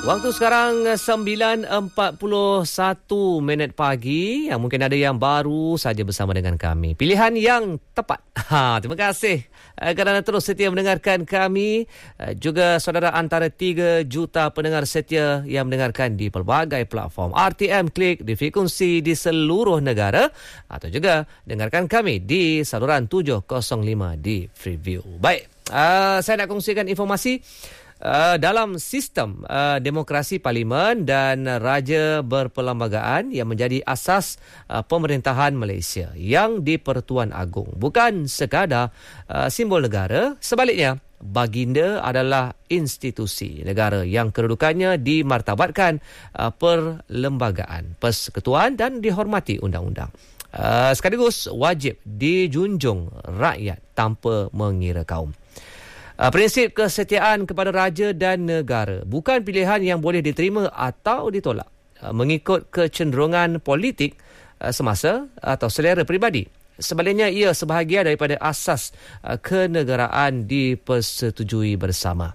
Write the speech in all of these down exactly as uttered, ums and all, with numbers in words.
Waktu sekarang sembilan empat puluh satu minit pagi. Yang mungkin ada yang baru saja bersama dengan kami. Pilihan yang tepat. Ha, terima kasih kerana terus setia mendengarkan kami. Juga saudara antara tiga juta pendengar setia yang mendengarkan di pelbagai platform R T M Klik di frekuensi di seluruh negara, atau juga dengarkan kami di saluran tujuh kosong lima di Freeview. Baik, uh, saya nak kongsikan informasi Uh, dalam sistem uh, demokrasi parlimen dan raja berperlembagaan yang menjadi asas uh, pemerintahan Malaysia yang di-Pertuan Agong bukan sekadar uh, simbol negara. Sebaliknya, baginda adalah institusi negara yang kedudukannya dimartabatkan uh, perlembagaan, persekutuan dan dihormati undang-undang. Uh, sekaligus wajib dijunjung rakyat tanpa mengira kaum. Uh, prinsip kesetiaan kepada raja dan negara bukan pilihan yang boleh diterima atau ditolak uh, mengikut kecenderungan politik uh, semasa atau selera peribadi. Sebaliknya, ia sebahagian daripada asas uh, kenegaraan dipersetujui bersama.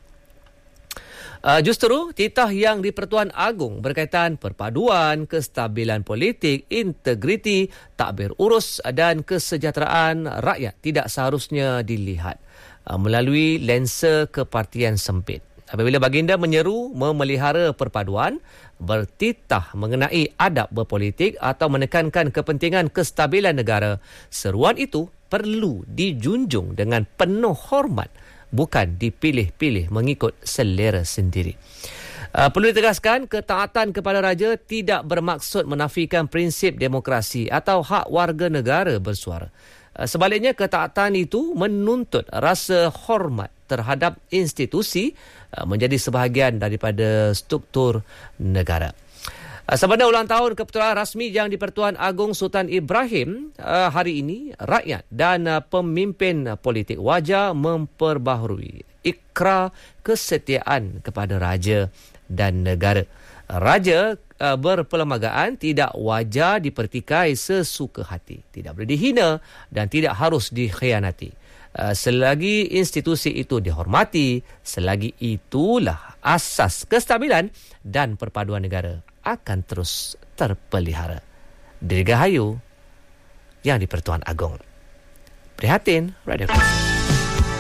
Uh, justru titah yang di-Pertuan Agong berkaitan perpaduan, kestabilan politik, integriti, takbir urus dan kesejahteraan rakyat tidak seharusnya dilihat uh, melalui lensa kepartian sempit. Apabila baginda menyeru memelihara perpaduan, bertitah mengenai adab berpolitik atau menekankan kepentingan kestabilan negara, seruan itu perlu dijunjung dengan penuh hormat, bukan dipilih-pilih mengikut selera sendiri. Uh, perlu ditegaskan, ketaatan kepada raja tidak bermaksud menafikan prinsip demokrasi atau hak warga negara bersuara. Uh, sebaliknya, ketaatan itu menuntut rasa hormat terhadap institusi uh, menjadi sebahagian daripada struktur negara. Sempena ulang tahun kebetulan rasmi yang di-Pertuan Agong Sultan Ibrahim uh, hari ini, rakyat dan uh, pemimpin politik wajar memperbaharui ikrar kesetiaan kepada raja dan negara. Raja uh, berperlembagaan tidak wajar dipertikai sesuka hati, tidak boleh dihina dan tidak harus dikhianati. Uh, selagi institusi itu dihormati, selagi itulah asas kestabilan dan perpaduan negara akan terus terpelihara. Dirgahayu yang di-Pertuan Agong. Prihatin, Radio Kos.